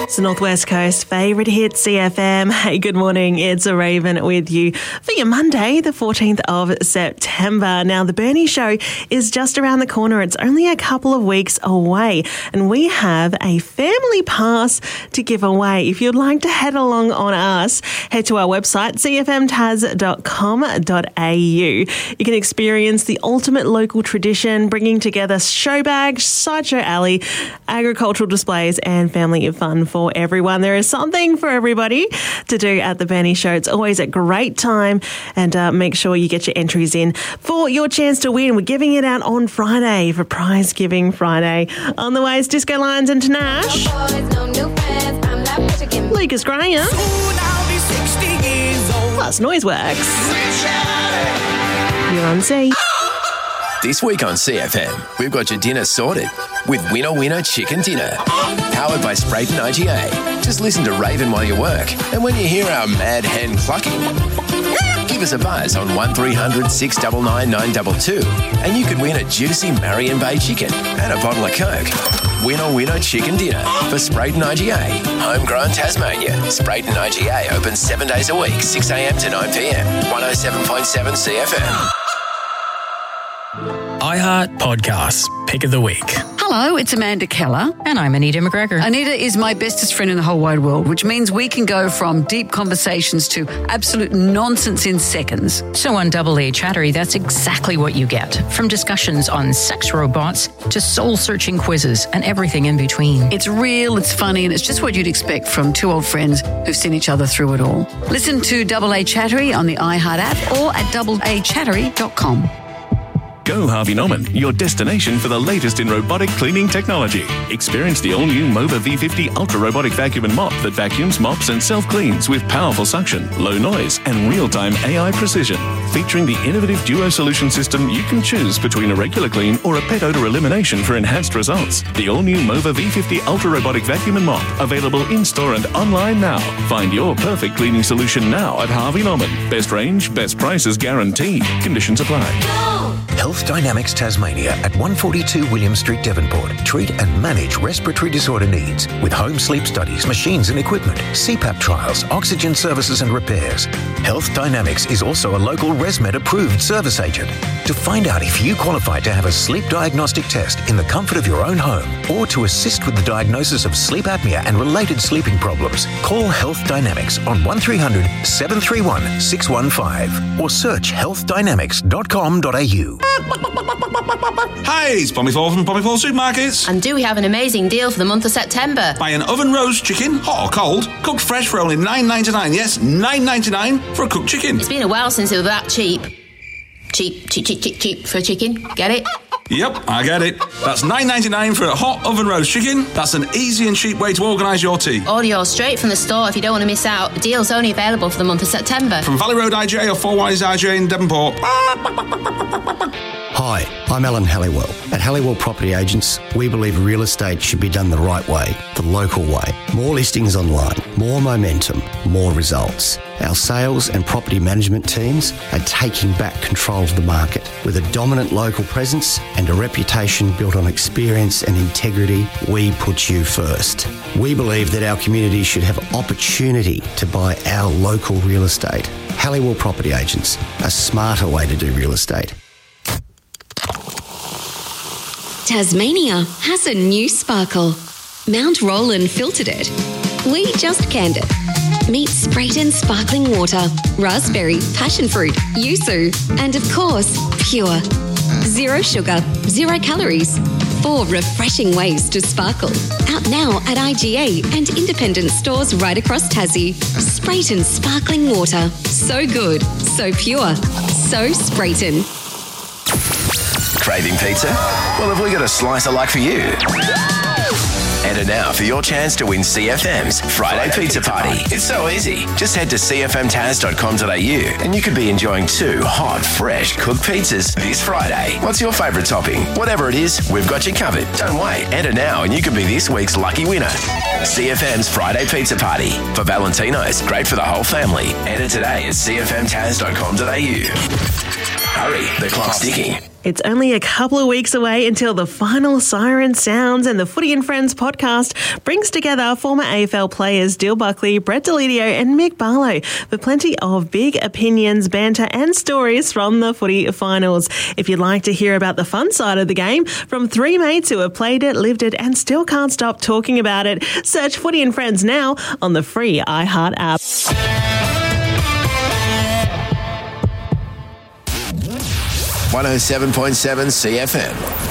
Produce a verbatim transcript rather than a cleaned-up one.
It's the Northwest Coast favourite hit, C F M. Hey, good morning. It's a Raven with you for your Monday, the fourteenth of September. Now, the Bernie Show is just around the corner. It's only a couple of weeks away, and we have a family pass to give away. If you'd like to head along on us, head to our website, c f m taz dot com dot a u. You can experience the ultimate local tradition, bringing together show bags, sideshow alley, agricultural displays, and family fun for everyone. There is something for everybody to do at the Bernie Show. It's always a great time, and uh, make sure you get your entries in for your chance to win. We're giving it out on Friday for Prize Giving Friday. On the way is Disco Lions and Tanash. No boys, no new fans. I'm not Lucas Graham. Plus Noiseworks. You're on C. This week on C F M, we've got your dinner sorted with Winner Winner Chicken Dinner. Powered by Sprayton I G A. Just listen to Raven while you work. And when you hear our mad hen clucking, give us a buzz on one three hundred six nine nine nine two two and you could win a juicy Marion Bay chicken and a bottle of Coke. Winner Winner Chicken Dinner for Sprayton I G A. Homegrown Tasmania. Sprayton I G A opens seven days a week, six a.m. to nine p.m. one oh seven point seven C F M. iHeart Podcasts, Pick of the Week. Hello, it's Amanda Keller. And I'm Anita McGregor. Anita is my bestest friend in the whole wide world, which means we can go from deep conversations to absolute nonsense in seconds. So on Double A Chattery, that's exactly what you get. From discussions on sex robots to soul-searching quizzes and everything in between. It's real, it's funny, and it's just what you'd expect from two old friends who've seen each other through it all. Listen to Double A Chattery on the iHeart app or at double a chattery dot com. Go Harvey Norman, your destination for the latest in robotic cleaning technology. Experience the all-new Mova V fifty ultra-robotic vacuum and mop that vacuums, mops and self-cleans with powerful suction, low noise and real-time A I precision. Featuring the innovative Duo solution system, you can choose between a regular clean or a pet odor elimination for enhanced results. The all-new Mova V fifty ultra-robotic vacuum and mop, available in-store and online now. Find your perfect cleaning solution now at Harvey Norman. Best range, best prices guaranteed. Conditions apply. Health Dynamics Tasmania at one forty-two William Street, Devonport. Treat and manage respiratory disorder needs with home sleep studies, machines and equipment, C PAP trials, oxygen services and repairs. Health Dynamics is also a local ResMed approved service agent. To find out if you qualify to have a sleep diagnostic test in the comfort of your own home or to assist with the diagnosis of sleep apnea and related sleeping problems, call Health Dynamics on one three hundred seven three one six one five or search health dynamics dot com dot a u. Hi, it's Pommy Four from Pommy Four Supermarkets. And do we have an amazing deal for the month of September? Buy an oven roast chicken, hot or cold, cooked fresh for only nine ninety-nine. Yes, nine ninety-nine for a cooked chicken. It's been a while since it was that cheap. Cheap, cheap, cheap, cheap, cheap for a chicken. Get it? Yep, I get it. That's nine ninety-nine for a hot oven roast chicken. That's an easy and cheap way to organise your tea. Order yours straight from the store if you don't want to miss out. The deal's only available for the month of September. From Valley Road I G A or Four Wise I G A in Devonport. Hi, I'm Alan Halliwell. At Halliwell Property Agents, we believe real estate should be done the right way, the local way. More listings online, more momentum, more results. Our sales and property management teams are taking back control of the market. With a dominant local presence and a reputation built on experience and integrity, we put you first. We believe that our community should have opportunity to buy our local real estate. Halliwell Property Agents, a smarter way to do real estate. Tasmania has a new sparkle. Mount Roland filtered it. We just canned it. Meet Sprayton sparkling water, raspberry, passion fruit, yuzu, and of course, pure. Zero sugar, zero calories. Four refreshing ways to sparkle. Out now at I G A and independent stores right across Tassie. Sprayton sparkling water. So good, so pure, so Sprayton. Craving pizza? Well, have we got a slice of luck for you? Enter now for your chance to win C F M's Friday, Friday Pizza, Pizza Party. Party. It's so easy. Just head to c f m taz dot com dot a u and you could be enjoying two hot, fresh cooked pizzas this Friday. What's your favourite topping? Whatever it is, we've got you covered. Don't wait. Enter now and you could be this week's lucky winner. C F M's Friday Pizza Party. For Valentino's, great for the whole family. Enter today at c f m taz dot com dot a u. Hurry, the clock's ticking. It's only a couple of weeks away until the final siren sounds, and the Footy and Friends podcast brings together former A F L players Dill Buckley, Brett Delidio and Mick Barlow for plenty of big opinions, banter and stories from the footy finals. If you'd like to hear about the fun side of the game from three mates who have played it, lived it and still can't stop talking about it, search Footy and Friends now on the free iHeart app. one oh seven point seven C F M.